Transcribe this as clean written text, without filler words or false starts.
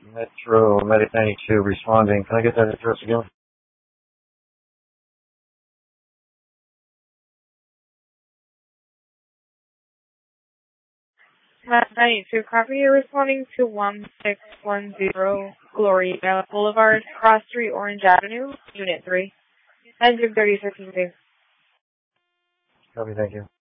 Metro Medic 92 responding. Can I get that address again? Medic 92 copy. You're responding to 1610 Gloria Boulevard, Cross Street, Orange Avenue, Unit 3. Engine 36 Copy, thank you.